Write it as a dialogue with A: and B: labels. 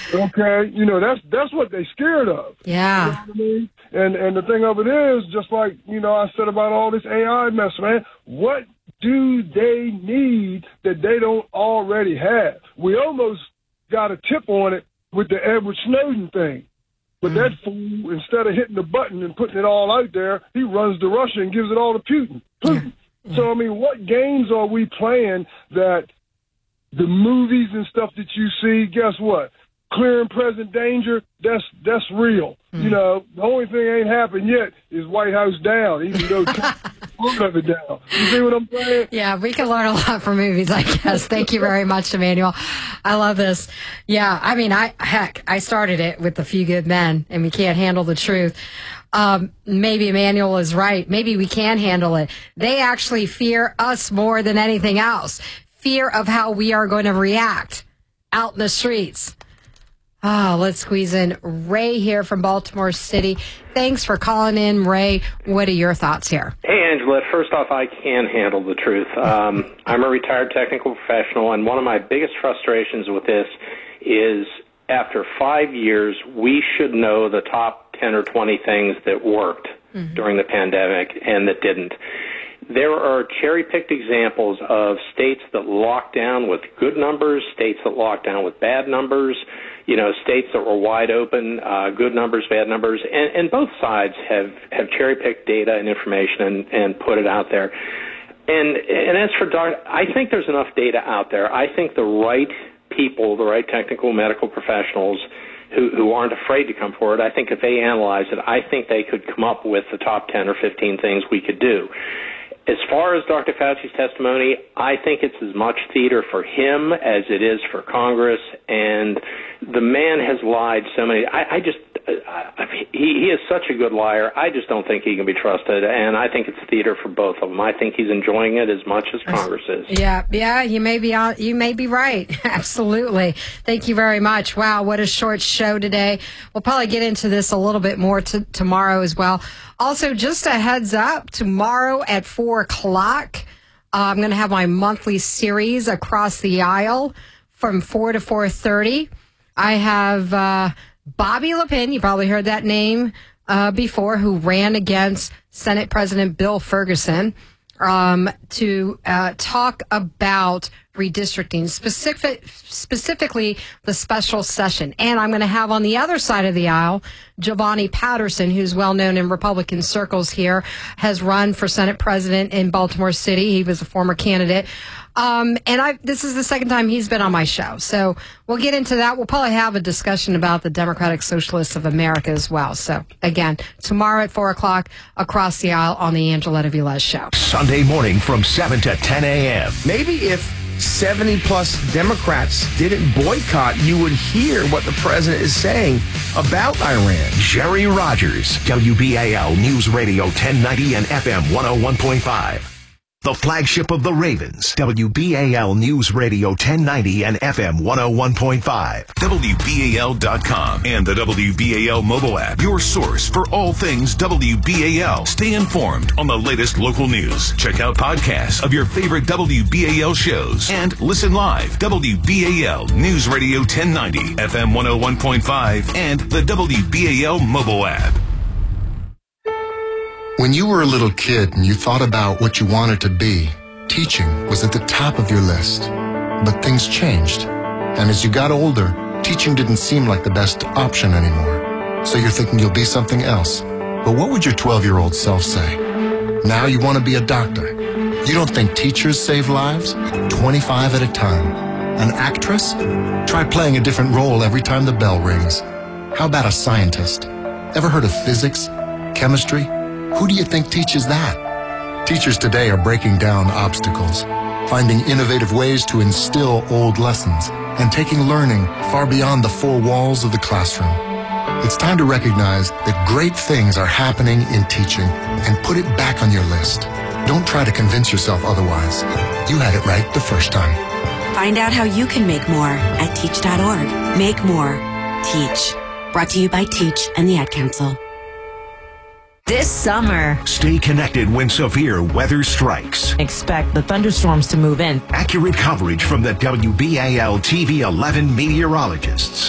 A: Okay, that's what they scared of.
B: Yeah.
A: You know what I mean? And the thing of it is, just like, I said about all this AI mess, man, what do they need that they don't already have? We almost got a tip on it with the Edward Snowden thing. But that fool, instead of hitting the button and putting it all out there, he runs to Russia and gives it all to Putin. Yeah. So, what games are we playing that the movies and stuff that you see, guess what? Clear and present danger, that's real. The only thing ain't happened yet is White House down, even though part of it down. You see what I'm saying?
B: Yeah, we can learn a lot from movies, I guess. Thank you very much, Emmanuel. I love this. Yeah, I started it with A Few Good Men, and we can't handle the truth. Maybe Emmanuel is right. Maybe we can handle it. They actually fear us more than anything else. Fear of how we are going to react out in the streets. Let's squeeze in Ray here from Baltimore City. Thanks for calling in, Ray. What are your thoughts here?
C: Hey, Angela. First off, I can handle the truth. I'm a retired technical professional, and one of my biggest frustrations with this is after 5 years, we should know the top 10 or 20 things that worked during the pandemic and that didn't. There are cherry-picked examples of states that locked down with good numbers, states that locked down with bad numbers, states that were wide open, good numbers, bad numbers, and both sides have cherry-picked data and information and put it out there. And as for I think there's enough data out there. I think the right people, the right technical medical professionals who aren't afraid to come forward, I think if they analyze it, I think they could come up with the top 10 or 15 things we could do. As far as Dr. Fauci's testimony, I think it's as much theater for him as it is for Congress, and the man has lied so many. He is such a good liar. I just don't think he can be trusted, and I think it's theater for both of them. I think he's enjoying it as much as Congress is.
B: Yeah, you may be right. Absolutely. Thank you very much. Wow, what a short show today. We'll probably get into this a little bit more tomorrow as well. Also, just a heads up, tomorrow at 4 o'clock, I'm going to have my monthly series Across the Aisle from 4 to 4:30. I have Bobby Lepine, you probably heard that name before, who ran against Senate President Bill Ferguson to talk about redistricting, specifically the special session. And I'm going to have on the other side of the aisle, Giovanni Patterson, who's well known in Republican circles here, has run for Senate President in Baltimore City. He was a former candidate. This is the second time he's been on my show. So we'll get into that. We'll probably have a discussion about the Democratic Socialists of America as well. So again, tomorrow at 4 o'clock, Across the Aisle on the Angela Velez Show.
D: Sunday morning from 7 to 10 a.m.
E: Maybe if 70-plus Democrats didn't boycott, you would hear what the president is saying about Iran.
D: Jerry Rogers, WBAL News Radio 1090 and FM 101.5. The flagship of the Ravens, WBAL News Radio 1090 and FM 101.5.
F: WBAL.com and the WBAL mobile app. Your source for all things WBAL. Stay informed on the latest local news. Check out podcasts of your favorite WBAL shows and listen live. WBAL News Radio 1090, FM 101.5 and the WBAL mobile app.
G: When you were a little kid and you thought about what you wanted to be, teaching was at the top of your list. But things changed. And as you got older, teaching didn't seem like the best option anymore. So you're thinking you'll be something else. But what would your 12-year-old self say? Now you want to be a doctor. You don't think teachers save lives? 25 at a time. An actress? Try playing a different role every time the bell rings. How about a scientist? Ever heard of physics? Chemistry? Who do you think teaches that? Teachers today are breaking down obstacles, finding innovative ways to instill old lessons, and taking learning far beyond the four walls of the classroom. It's time to recognize that great things are happening in teaching and put it back on your list. Don't try to convince yourself otherwise. You had it right the first time.
H: Find out how you can make more at teach.org. Make more. Teach. Brought to you by Teach and the Ad Council.
I: This summer,
D: Stay connected when severe weather strikes.
I: expect the thunderstorms to move in.
D: Accurate coverage from the WBAL TV 11 meteorologists.